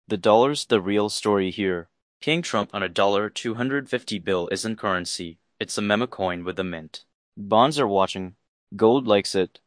The dollar's the real story here. King Trump on a dollar 250 bill isn't currency. It's a meme coin with a mint. Bonds are watching. Gold likes it.